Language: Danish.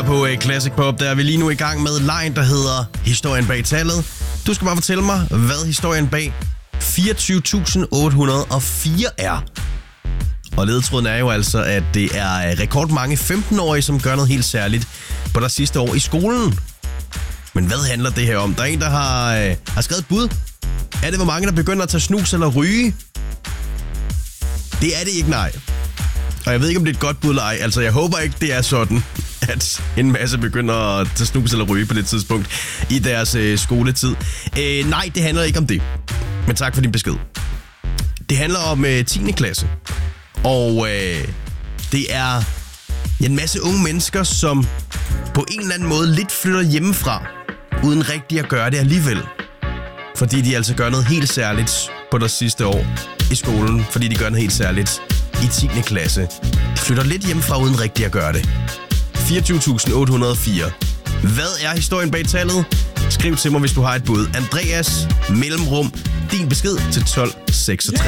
på Classic Pop, der er vi lige nu i gang med lejen, der hedder Historien bag tallet. Du skal bare fortælle mig, hvad historien bag 24.804 er. Og ledetråden er jo altså, at det er rekordmange 15-årige, som gør noget helt særligt på deres sidste år i skolen. Men hvad handler det her om? Der er en, der har skrevet et bud. Er det, hvor mange, der begynder at tage snus eller ryge? Det er det ikke, nej. Og jeg ved ikke, om det er et godt bud eller ej. Altså, jeg håber ikke, det er sådan, at en masse begynder at tage snus eller ryge på det tidspunkt i deres skoletid. Nej, det handler ikke om det. Men tak for din besked. Det handler om 10. klasse. Og det er en masse unge mennesker, som på en eller anden måde lidt flytter hjemmefra, uden rigtig at gøre det alligevel. Fordi de altså gør noget helt særligt på deres sidste år i skolen. Fordi de gør noget helt særligt i 10. klasse. De flytter lidt hjemmefra, uden rigtig at gøre det. 24.804. Hvad er historien bag tallet? Skriv til mig, hvis du har et bud. Andreas, mellemrum, din besked til 1266.